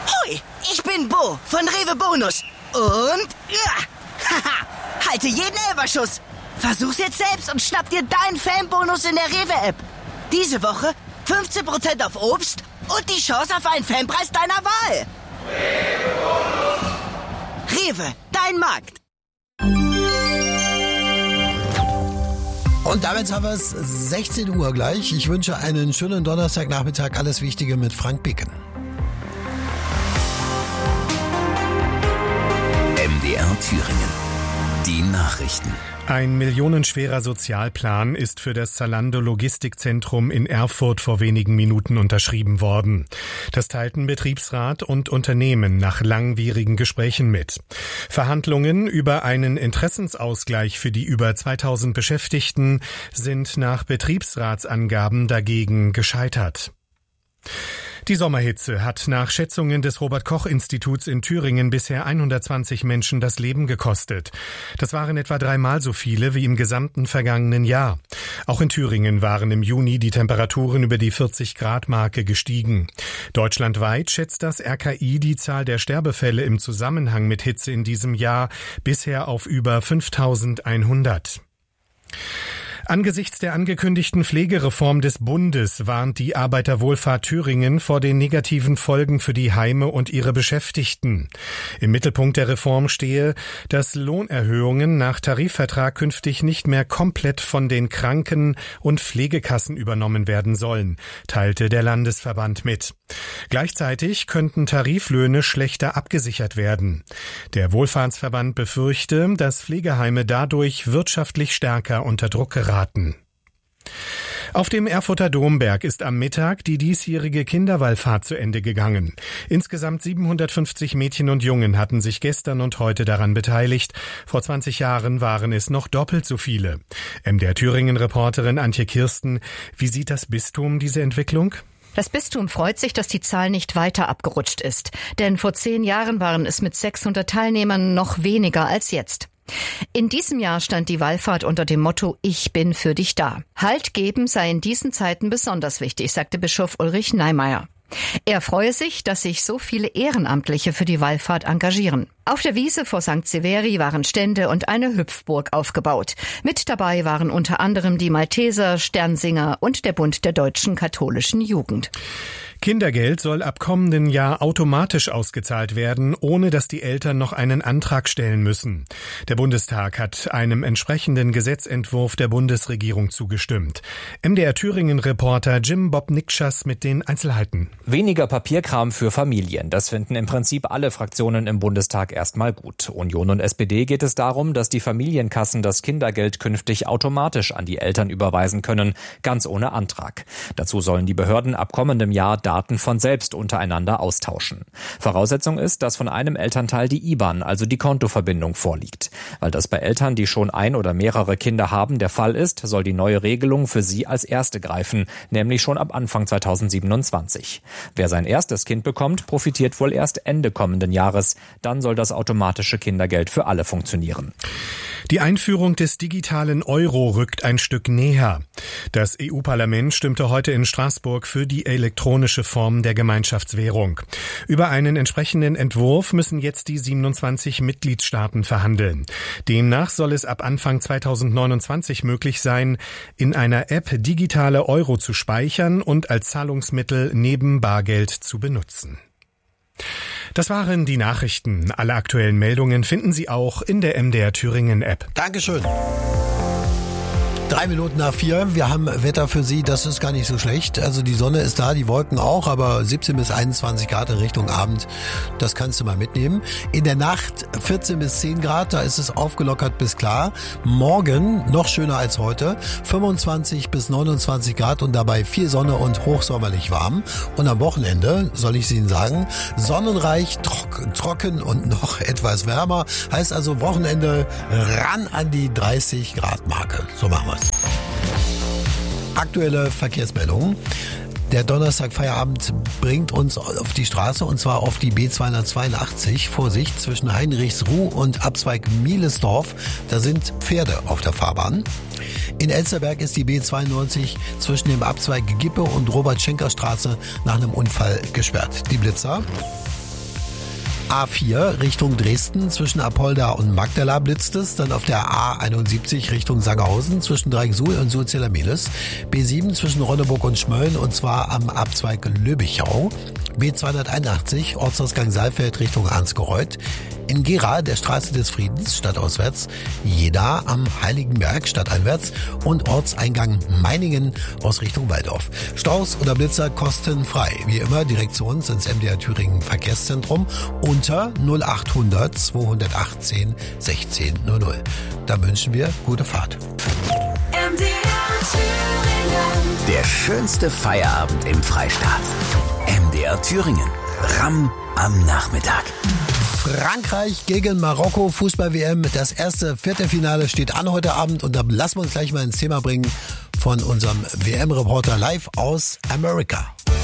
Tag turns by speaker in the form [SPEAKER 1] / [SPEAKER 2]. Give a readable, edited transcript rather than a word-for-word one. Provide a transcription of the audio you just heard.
[SPEAKER 1] Hui, ich bin Bo von Rewe Bonus. Und, halte jeden Elferschuss. Versuch's jetzt selbst und schnapp dir deinen Fanbonus in der Rewe-App. Diese Woche 15% auf Obst und die Chance auf einen Fanpreis deiner Wahl. Rewe Bonus. Rewe, dein Markt.
[SPEAKER 2] Und damit haben wir es 16 Uhr gleich. Ich wünsche einen schönen Donnerstagnachmittag. Alles Wichtige mit Frank Bicken.
[SPEAKER 3] MDR Thüringen. Die Nachrichten.
[SPEAKER 4] Ein millionenschwerer Sozialplan ist für das Zalando-Logistikzentrum in Erfurt vor wenigen Minuten unterschrieben worden. Das teilten Betriebsrat und Unternehmen nach langwierigen Gesprächen mit. Verhandlungen über einen Interessensausgleich für die über 2000 Beschäftigten sind nach Betriebsratsangaben dagegen gescheitert. Die Sommerhitze hat nach Schätzungen des Robert-Koch-Instituts in Thüringen bisher 120 Menschen das Leben gekostet. Das waren etwa 3-mal so viele wie im gesamten vergangenen Jahr. Auch in Thüringen waren im Juni die Temperaturen über die 40-Grad-Marke gestiegen. Deutschlandweit schätzt das RKI die Zahl der Sterbefälle im Zusammenhang mit Hitze in diesem Jahr bisher auf über 5.100. Angesichts der angekündigten Pflegereform des Bundes warnt die Arbeiterwohlfahrt Thüringen vor den negativen Folgen für die Heime und ihre Beschäftigten. Im Mittelpunkt der Reform stehe, dass Lohnerhöhungen nach Tarifvertrag künftig nicht mehr komplett von den Kranken- und Pflegekassen übernommen werden sollen, teilte der Landesverband mit. Gleichzeitig könnten Tariflöhne schlechter abgesichert werden. Der Wohlfahrtsverband befürchte, dass Pflegeheime dadurch wirtschaftlich stärker unter Druck geraten. Auf dem Erfurter Domberg ist am Mittag die diesjährige Kinderwallfahrt zu Ende gegangen. Insgesamt 750 Mädchen und Jungen hatten sich gestern und heute daran beteiligt. Vor 20 Jahren waren es noch doppelt so viele. MDR Thüringen-Reporterin Antje Kirsten, wie sieht das Bistum diese Entwicklung?
[SPEAKER 5] Das Bistum freut sich, dass die Zahl nicht weiter abgerutscht ist. Denn vor 10 Jahren waren es mit 600 Teilnehmern noch weniger als jetzt. In diesem Jahr stand die Wallfahrt unter dem Motto »Ich bin für dich da«. Halt geben sei in diesen Zeiten besonders wichtig, sagte Bischof Ulrich Neimeyer. Er freue sich, dass sich so viele Ehrenamtliche für die Wallfahrt engagieren. Auf der Wiese vor St. Severi waren Stände und eine Hüpfburg aufgebaut. Mit dabei waren unter anderem die Malteser, Sternsinger und der Bund der deutschen katholischen Jugend.
[SPEAKER 4] Kindergeld soll ab kommenden Jahr automatisch ausgezahlt werden, ohne dass die Eltern noch einen Antrag stellen müssen. Der Bundestag hat einem entsprechenden Gesetzentwurf der Bundesregierung zugestimmt. MDR Thüringen-Reporter Jim Bob Nikschas mit den Einzelheiten.
[SPEAKER 6] Weniger Papierkram für Familien. Das finden im Prinzip alle Fraktionen im Bundestag erstmal gut. Union und SPD geht es darum, dass die Familienkassen das Kindergeld künftig automatisch an die Eltern überweisen können, ganz ohne Antrag. Dazu sollen die Behörden ab kommendem Jahr Daten von selbst untereinander austauschen. Voraussetzung ist, dass von einem Elternteil die IBAN, also die Kontoverbindung, vorliegt. Weil das bei Eltern, die schon ein oder mehrere Kinder haben, der Fall ist, soll die neue Regelung für sie als erste greifen, nämlich schon ab Anfang 2027. Wer sein erstes Kind bekommt, profitiert wohl erst Ende kommenden Jahres. Dann soll das automatische Kindergeld für alle funktionieren.
[SPEAKER 4] Die Einführung des digitalen Euro rückt ein Stück näher. Das EU-Parlament stimmte heute in Straßburg für die elektronische Form der Gemeinschaftswährung. Über einen entsprechenden Entwurf müssen jetzt die 27 Mitgliedstaaten verhandeln. Demnach soll es ab Anfang 2029 möglich sein, in einer App digitale Euro zu speichern und als Zahlungsmittel neben Bargeld zu benutzen. Das waren die Nachrichten. Alle aktuellen Meldungen finden Sie auch in der MDR Thüringen App.
[SPEAKER 2] Dankeschön. 3:04. Wir haben Wetter für Sie, das ist gar nicht so schlecht. Also die Sonne ist da, die Wolken auch, aber 17 bis 21 Grad in Richtung Abend, das kannst du mal mitnehmen. In der Nacht 14 bis 10 Grad, da ist es aufgelockert bis klar. Morgen noch schöner als heute, 25 bis 29 Grad und dabei viel Sonne und hochsommerlich warm. Und am Wochenende, soll ich Ihnen sagen, sonnenreich, trocken und noch etwas wärmer. Heißt also Wochenende ran an die 30 Grad Marke. So machen wir. Aktuelle Verkehrsmeldungen. Der Donnerstag-Feierabend bringt uns auf die Straße und zwar auf die B282. Vorsicht, zwischen Heinrichsruh und Abzweig Mihlesdorf. Da sind Pferde auf der Fahrbahn. In Elsterberg ist die B92 zwischen dem Abzweig Gippe und Robert-Schenker-Straße nach einem Unfall gesperrt. Die Blitzer. A4 Richtung Dresden zwischen Apolda und Magdala blitzt es. Dann auf der A71 Richtung Sangerhausen zwischen Dreiecksuhl und Suhl-Zelamelis. B7 zwischen Ronneburg und Schmölln und zwar am Abzweig Löbichau. B281 Ortsausgang Saalfeld Richtung Arnsgereuth. In Gera, der Straße des Friedens, stadtauswärts, Jeda am Heiligenberg, stadteinwärts und Ortseingang Meiningen aus Richtung Waldorf. Staus oder Blitzer kostenfrei. Wie immer Direktions ins MDR Thüringen Verkehrszentrum unter 0800 218 1600. Da wünschen wir gute Fahrt.
[SPEAKER 3] MDR Thüringen. Der schönste Feierabend im Freistaat. MDR Thüringen. Ramm am Nachmittag.
[SPEAKER 2] Frankreich gegen Marokko, Fußball-WM. Das erste Viertelfinale steht an heute Abend und da lassen wir uns gleich mal ins Thema bringen von unserem WM-Reporter live aus Amerika.